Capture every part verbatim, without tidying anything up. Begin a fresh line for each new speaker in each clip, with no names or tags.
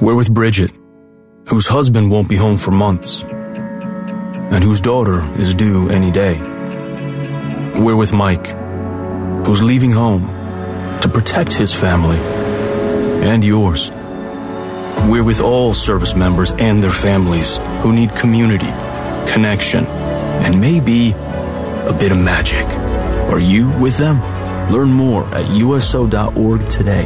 We're with Bridget, whose husband won't be home for months, and whose daughter is due any day. We're with Mike, who's leaving home to protect his family and yours. We're with all service members and their families who need community, connection, and maybe a bit of magic. Are you with them? Learn more at U S O dot org today.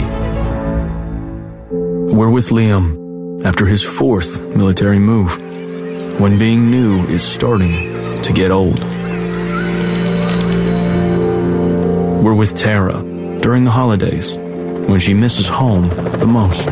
We're with Liam after his fourth military move, when being new is starting to get old. We're with Tara during the holidays, when she misses home the most.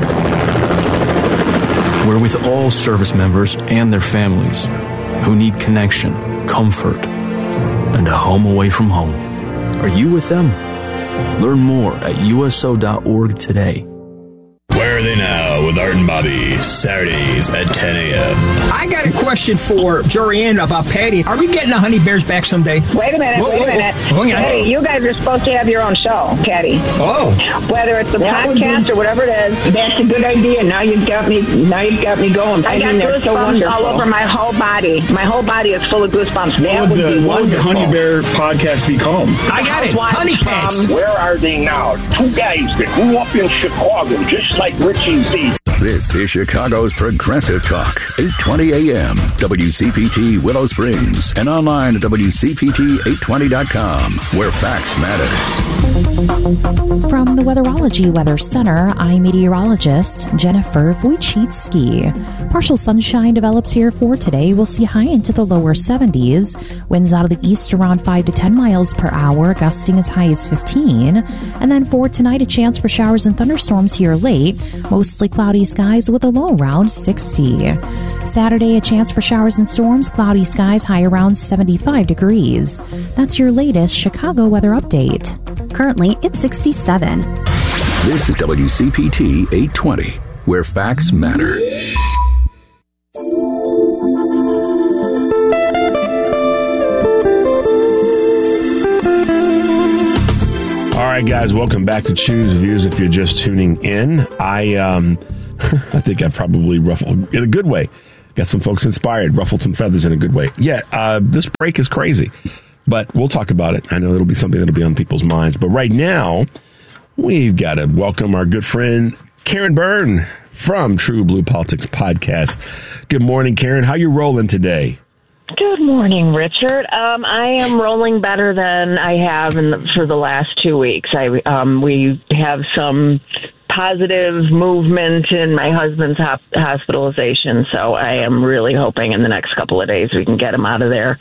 We're with all service members and their families who need connection, comfort, and a home away from home. Are you with them? Learn more at U S O dot org today.
Where are they now with Art and Bobby, Saturdays at ten a.m.
I got a question for Jorianne about Patty. Are we getting the Honey Bears back someday?
Wait a minute,
whoa,
wait
whoa,
a minute.
whoa.
Patty, you guys are supposed to have your own show, Patty.
Oh.
Whether it's a that podcast be, or whatever it is.
That's a good idea. Now you've got me now you've got me going.
I, I got
mean,
goosebumps
so wonderful.
all over my whole body. My whole body is full of goosebumps. That
what would,
would
the,
be
what would the
wonderful.
Honey Bear podcast be called?
I got it. Honey Pants.
Where are they now? Two guys that grew up in Chicago, just like Richie Z.
This is Chicago's Progressive Talk, eight twenty a.m. W C P T Willow Springs, and online at W C P T eight twenty dot com, where facts matter.
From the Weatherology Weather Center, I'm meteorologist Jennifer Wojcicki. Partial sunshine develops here for today. We'll see high into the lower seventies. Winds out of the east around five to ten miles per hour, gusting as high as fifteen. And then for tonight, a chance for showers and thunderstorms here late. Mostly cloudy skies with a low around sixty. Saturday, a chance for showers and storms, cloudy skies, high around seventy-five degrees. That's your latest Chicago weather update.
Currently, it's sixty-seven.
This is W C P T eight twenty, where facts matter.
All right, guys, welcome back to Choose Views. If you're just tuning in, I um, I think I probably ruffled in a good way. Got some folks inspired, ruffled some feathers in a good way. Yeah, uh, this break is crazy, but we'll talk about it. I know it'll be something that'll be on people's minds. But right now, we've got to welcome our good friend Karen Byrne from True Blue Politics Podcast. Good morning, Karen. How you rolling today?
Good morning, Richard. Um, I am rolling better than I have in the, for the last two weeks. I um, we have some positive movement in my husband's hop- hospitalization, so I am really hoping in the next couple of days we can get him out of there.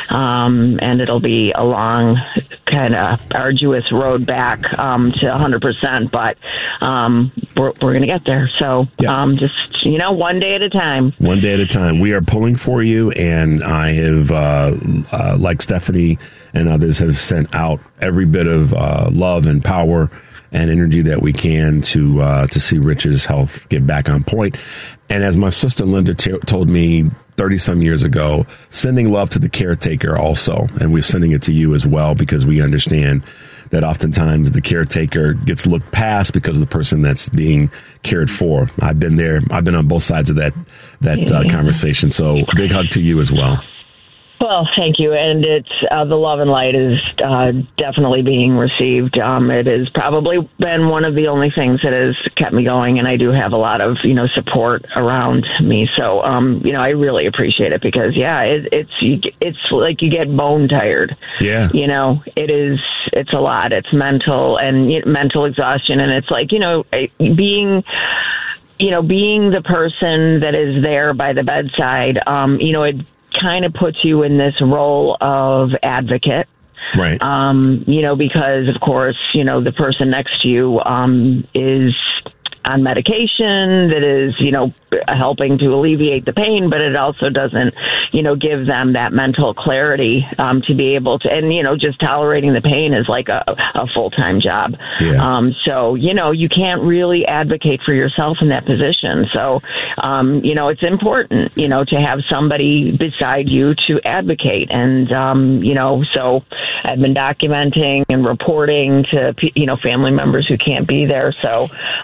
Um, and it'll be a long, kind of arduous road back um, to one hundred percent, but um, we're, we're going to get there. So yeah. um, just, you know, one day at a time.
One day at a time. We are pulling for you, and I have, uh, uh, like Stephanie and others, have sent out every bit of uh, love and power and energy that we can to uh, to see Rich's health get back on point. And as my sister Linda t- told me thirty-some years ago, sending love to the caretaker also. And we're sending it to you as well, because we understand that oftentimes the caretaker gets looked past because of the person that's being cared for. I've been there. I've been on both sides of that, that uh, conversation. So a big hug to you as well.
Well, thank you. And it's uh, the love and light is uh, definitely being received. Um, it has probably been one of the only things that has kept me going. And I do have a lot of, you know, support around me. So, um, you know, I really appreciate it because, yeah, it, it's you, it's like you get bone tired.
Yeah.
You know, it is. It's a lot. It's mental and you know, mental exhaustion. And it's like, you know, being you know, being the person that is there by the bedside, um, you know, it kind of puts you in this role of advocate.
Right.
Um, you know, because, of course, you know, the person next to you um, is on medication that is, you know, helping to alleviate the pain, but it also doesn't, you know, give them that mental clarity um, to be able to, and, you know, just tolerating the pain is like a, a full-time job.
Yeah.
Um, so, you know, you can't really advocate for yourself in that position. So, um, you know, it's important, you know, to have somebody beside you to advocate. And, um, you know, so I've been documenting and reporting to, you know, family members who can't be there. So, um, but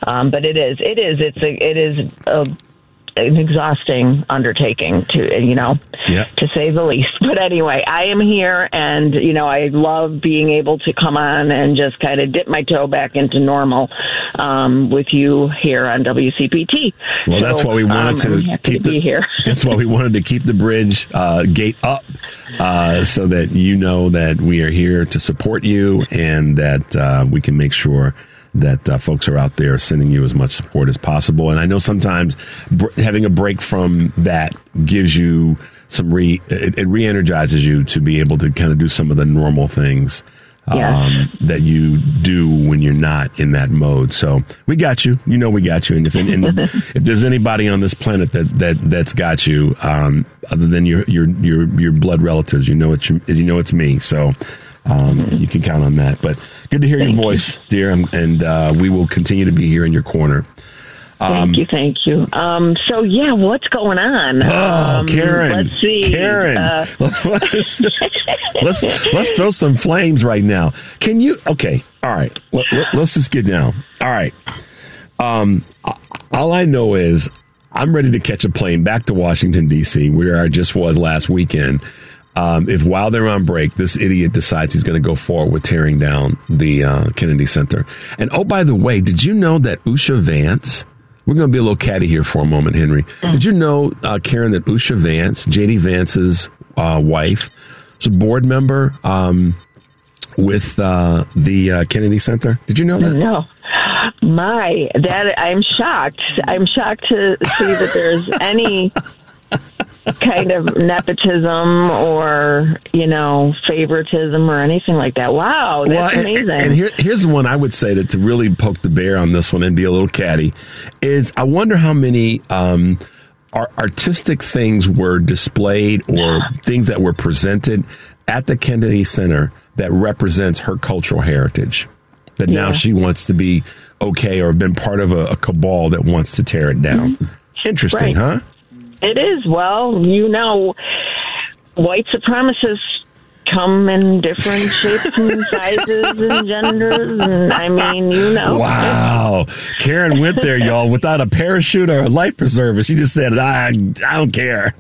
it is. It is. It's a. It is a. an exhausting undertaking, to you know,
yeah.
to say the least. But anyway, I am here, and you know, I love being able to come on and just kind of dip my toe back into normal um, with you here on W C P T.
Well,
so,
that's why we wanted
um,
to keep
to
the,
be here.
That's why we wanted to keep the bridge uh, gate up, uh, so that you know that we are here to support you, and that uh, we can make sure that uh, folks are out there sending you as much support as possible. And I know sometimes br- having a break from that gives you some re it, it re-energizes you to be able to kind of do some of the normal things um,
yes.
that you do when you're not in that mode. So we got you. You know we got you. And if and if there's anybody on this planet that that that's got you, um, other than your your your your blood relatives, you know it's you know it's me. So. Um, you can count on that. But good to hear
thank
your voice,
you.
dear, and uh, we will continue to be here in your corner.
Um, thank you, thank you. Um, so, yeah, what's going on?
Oh,
um,
Karen.
Let's see.
Karen.
Uh,
let's, let's, let's throw some flames right now. Can you? Okay. All right. Let, let, let's just get down. All right. Um, all I know is I'm ready to catch a plane back to Washington, D C, where I just was last weekend. Um, if while they're on break, this idiot decides he's going to go forward with tearing down the uh, Kennedy Center. And oh, by the way, did you know that Usha Vance, we're going to be a little catty here for a moment, Henry. Mm. Did you know, uh, Karen, that Usha Vance, J D Vance's uh, wife, was a board member um, with uh, the uh, Kennedy Center? Did you know that?
No. My, that I'm shocked. I'm shocked to see that there's any kind of nepotism or, you know, favoritism or anything like that. Wow, that's
well,
amazing.
And here, here's the one I would say that to really poke the bear on this one and be a little catty is I wonder how many um, ar- artistic things were displayed or things that were presented at the Kennedy Center that represents her cultural heritage. That yeah. now she wants to be okay or been part of a, a cabal that wants to tear it down. Mm-hmm. Interesting,
right.
huh?
It is. Well, you know, white supremacists come in different shapes and sizes and genders, and I mean, you know.
Wow. Karen went there, y'all, without a parachute or a life preserver. She just said, I, I don't care.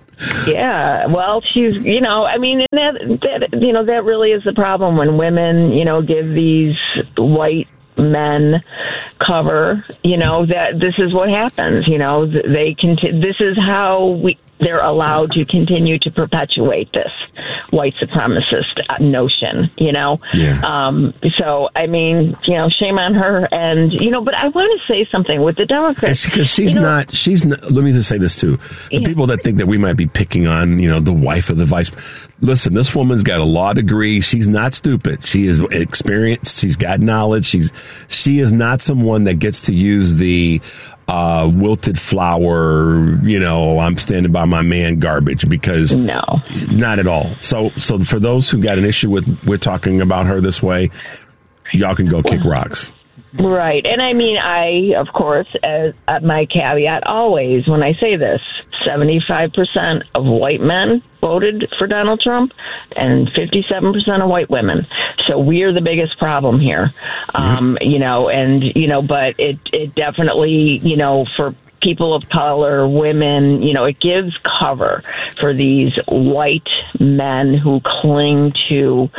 Yeah, well, she's, you know, I mean, and that, that, you know, that really is the problem when women, you know, give these white men cover, you know, that this is what happens, you know, they conti- this is how we they're allowed to continue to perpetuate this white supremacist notion, you know.
Yeah.
Um, so, I mean, you know, shame on her. And, you know, but I want to say something with the Democrats.
Because she's
you know,
not, she's not, let me just say this too. The
yeah.
people that think that we might be picking on, you know, the wife of the vice. Listen, this woman's got a law degree. She's not stupid. She is experienced. She's got knowledge. She's, she is not someone that gets to use the, Uh, wilted flower, you know, I'm standing by my man garbage because
no,
not at all. So, so for those who got an issue with we're talking about her this way, y'all can go kick rocks.
Right. And I mean, I, of course, as uh, my caveat always when I say this, seventy-five percent of white men voted for Donald Trump and fifty-seven percent of white women. So we're the biggest problem here. Um, you know, and, you know, but it, it definitely, you know, for people of color, women, you know, it gives cover for these white men who cling to,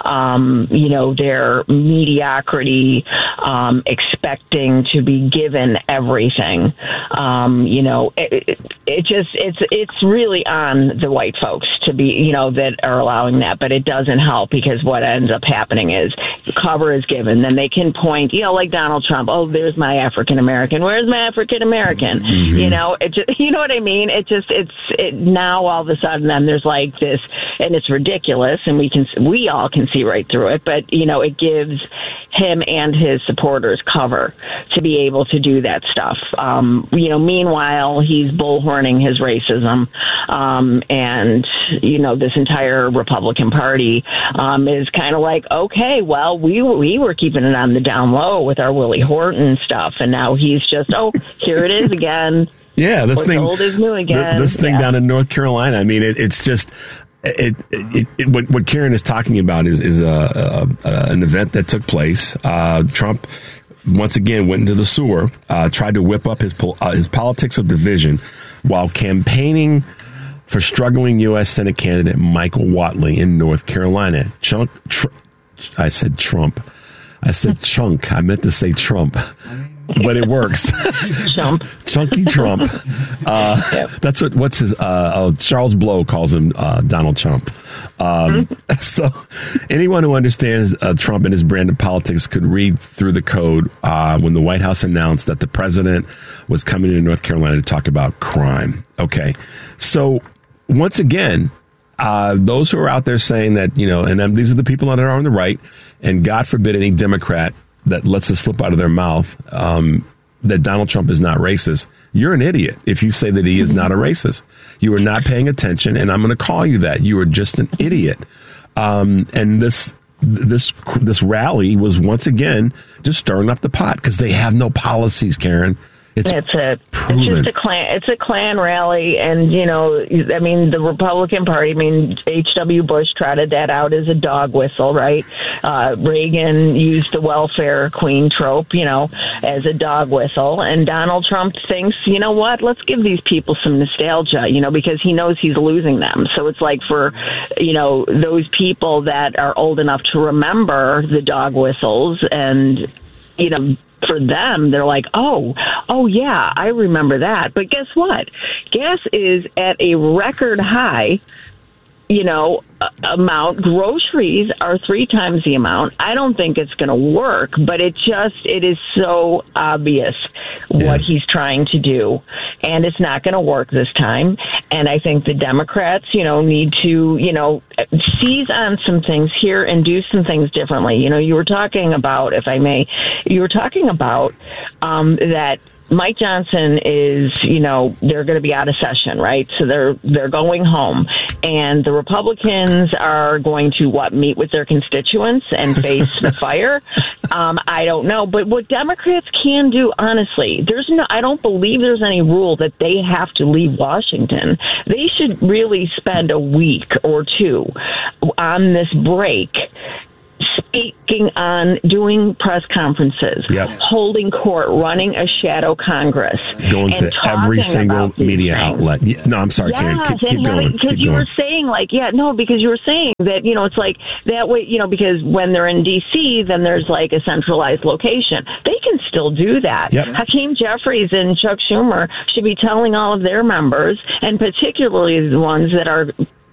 um, you know, their mediocrity, um, expecting to be given everything. Um, you know, it, it, it just, it's, it's really on the white folks to be, you know, that are allowing that, but it doesn't help because what ends up happening is cover is given. Then they can point, you know, like Donald Trump, oh, there's my African American. Where's my African American? Mm-hmm. You know, it just, you know what I mean? It just, it's, it now all of a sudden then there's like this, and it's ridiculous, and we can, we all can see right through it, but, you know, it gives him and his supporters cover to be able to do that stuff. Um, you know, meanwhile, he's bullhorning his racism, um, and, you know, this entire Republican Party um, is kind of like, okay, well, we, we were keeping it on the down low with our Willie Horton stuff, and now he's just, oh, here it is again.
Yeah, this
What's
thing,
old is new again.
This thing
yeah.
down in North Carolina. I mean, it, it's just it, it, it. What, what Karen is talking about is is a, a, a an event that took place. Uh, Trump once again went into the sewer, uh, tried to whip up his pol- uh, his politics of division while campaigning for struggling U S Senate candidate Michael Whatley in North Carolina. Chunk, tr- I said Trump. I said chunk. I meant to say Trump. But it works.
Trump.
Chunky Trump. Uh, yep. That's what, what's his, uh, oh, Charles Blow calls him uh, Donald Trump. Um, mm-hmm. So anyone who understands uh, Trump and his brand of politics could read through the code uh, when the White House announced that the president was coming to North Carolina to talk about crime. Okay. So once again, uh, those who are out there saying that, you know, and um, these are the people that are on the right, and God forbid any Democrat that lets it slip out of their mouth um, that Donald Trump is not racist, you're an idiot if you say that he is not a racist. You are not paying attention, and I'm going to call you that. You are just an idiot. Um, and this this this rally was once again just stirring up the pot because they have no policies, Karen. It's
That's it.
Proven.
It's just a Klan. It's a Klan rally, and you know, I mean, the Republican Party. I mean, H W Bush trotted that out as a dog whistle, right? Uh, Reagan used the welfare queen trope, you know, as a dog whistle, and Donald Trump thinks, you know what? Let's give these people some nostalgia, you know, because he knows he's losing them. So it's like for, you know, those people that are old enough to remember the dog whistles, and you know. For them, they're like, oh, oh, yeah, I remember that. But guess what? Gas is at a record high, you know, amount. Groceries are three times the amount. I don't think it's going to work, but it just, it is so obvious
yeah.
what he's trying to do. And it's not going to work this time. And I think the Democrats, you know, need to, you know, seize on some things here and do some things differently. You know, you were talking about, if I may, you were talking about um, that Mike Johnson is, you know, they're going to be out of session, right? So they're they're going home, and the Republicans are going to what meet with their constituents and face the fire. Um, I don't know, but what Democrats can do, honestly, there's no. I don't believe there's any rule that they have to leave Washington. They should really spend a week or two on this break. Speaking on doing press conferences,
yep.
holding court, running a shadow Congress,
going to every single media
things.
outlet. Yeah, no, I'm sorry,
yes,
Karen. Keep, keep
and
going.
Because you
going.
were saying, like, yeah, no, because you were saying that, you know, it's like that way, you know, because when they're in D C, then there's like a centralized location. They can still do that.
Yep.
Hakeem Jeffries and Chuck Schumer should be telling all of their members, and particularly the ones that are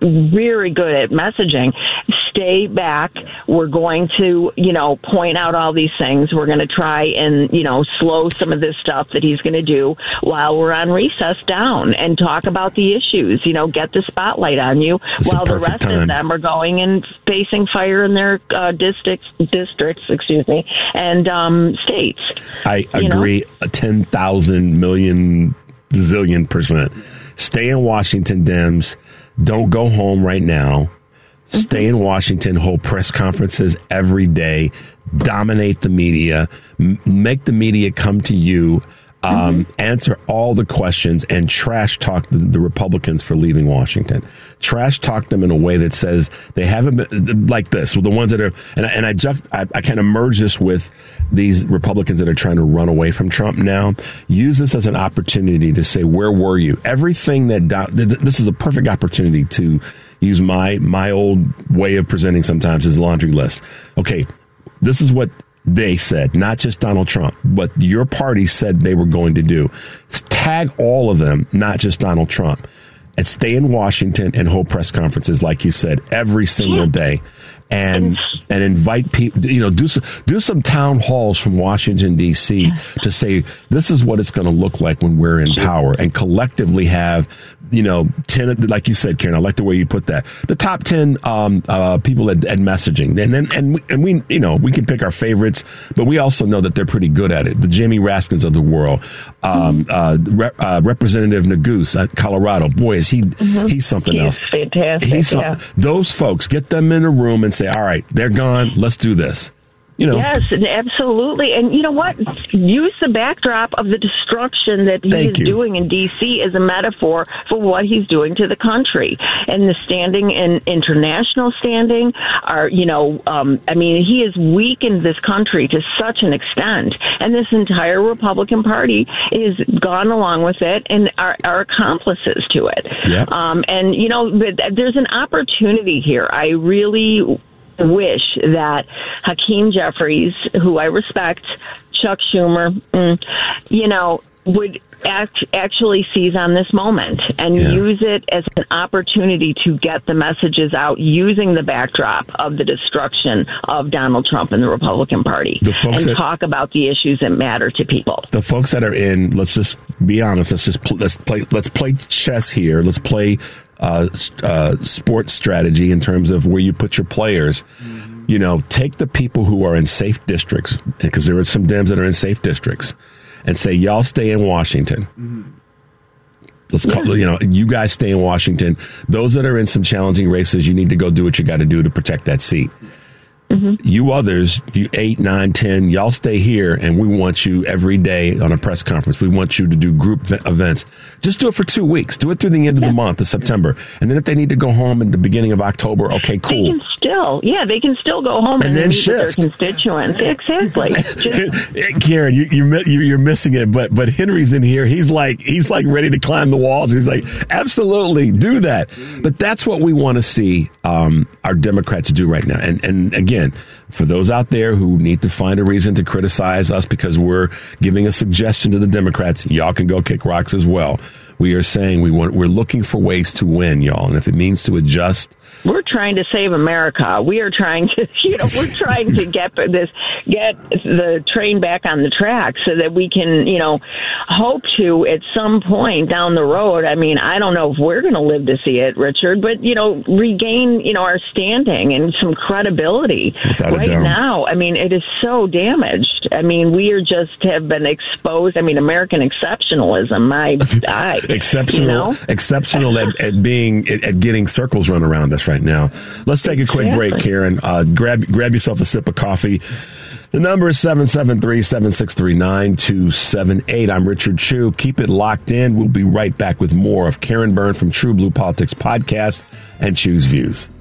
very good at messaging, stay back. We're going to, you know, point out all these things. We're going to try and, you know, slow some of this stuff that he's going to do while we're on recess down and talk about the issues, you know, get the spotlight on you
It's
while the rest
time.
of them are going and facing fire in their uh, districts, districts, excuse me, and um, states.
I agree a ten thousand million zillion percent. Stay in Washington, Dems. Don't go home right now. Stay in Washington, hold press conferences every day, dominate the media, m- make the media come to you, um, mm-hmm. answer all the questions, and trash talk the, the Republicans for leaving Washington. Trash talk them in a way that says they haven't been like this. Well, the ones that are, and I, and I just, I, I kind of merge this with these Republicans that are trying to run away from Trump now. Use this as an opportunity to say, where were you? Everything that, this is a perfect opportunity to use my, my old way of presenting sometimes as laundry list. Okay, this is what they said, not just Donald Trump, but your party said they were going to do. Tag all of them, not just Donald Trump, and stay in Washington and hold press conferences, like you said, every single day, and and invite people. You know, do some do some town halls from Washington D C to say this is what it's going to look like when we're in power, and collectively have, you know, ten, like you said, Karen, I like the way you put that. The top ten um, uh, people at, at messaging, and then and we, and we, you know, we can pick our favorites, but we also know that they're pretty good at it. The Jamie Raskins of the world, um, uh, Rep, uh, Representative Neguse at Colorado. Boy, is he mm-hmm. he's something
he's
else.
Fantastic.
He's some,
yeah.
Those folks, get them in a room and say, all right, they're gone. Let's do this. you know.
Yes, absolutely. And you know what? Use the backdrop of the destruction that he
Thank
is
you.
doing in D C as a metaphor for what he's doing to the country. And the standing and international standing are, you know, um, I mean, he has weakened this country to such an extent. And this entire Republican Party has gone along with it and are, are accomplices to it.
Yep.
Um, and, you know, but there's an opportunity here. I really wish that Hakeem Jeffries, who I respect, Chuck Schumer, mm, you know, would act, actually seize on this moment and
Yeah.
use it as an opportunity to get the messages out using the backdrop of the destruction of Donald Trump and the Republican Party,
The folks
and
that-
talk about the issues that matter to people.
The folks that are in, let's just be honest. Let's just pl- let's play. Let's play chess here. Let's play uh, uh, sports strategy in terms of where you put your players. Mm-hmm. You know, take the people who are in safe districts, because there are some Dems that are in safe districts, and say, y'all stay in Washington. Mm-hmm. Let's call
Yeah.
you know, you guys stay in Washington. Those that are in some challenging races, you need to go do what you got to do to protect that seat. Mm-hmm. You others, you eight, nine, ten, y'all stay here, and we want you every day on a press conference. We want you to do group v- events. Just do it for two weeks. Do it through the end of the month of September. And then if they need to go home in the beginning of October, okay,
They
cool.
can still, yeah, they can still go home
And
and,
then
meet
shift.
with their constituents. Exactly. Just,
Karen, you, you're mi- you- you're missing it, but but Henry's in here. He's like he's like ready to climb the walls. He's like, absolutely, do that. But that's what we want to see um, our Democrats do right now. And and again, for those out there who need to find a reason to criticize us because we're giving a suggestion to the Democrats, y'all can go kick rocks as well. We are saying we want we're looking for ways to win, y'all, and if it means to adjust.
we're trying to save America. We are trying to, you know, we're trying to get this, get the train back on the track so that we can, you know, hope to at some point down the road. I mean, I don't know if we're going to live to see it, Richard, but, you know, regain, you know, our standing and some credibility.
Without a
right
doubt.
now, I mean, it is so damaged. I mean, we are just have been exposed. I mean, American exceptionalism, my eye.
Exceptional,
You know?
exceptional at, at being at, at getting circles run around us right now. Let's take a quick
Exactly.
break, Karen. Uh, grab grab yourself a sip of coffee. The number is seven seven three, seven six three, nine two seven eight. I'm Richard Chu. Keep it locked in. We'll be right back with more of Karen Byrne from True Blue Politics Podcast and Chu's Views.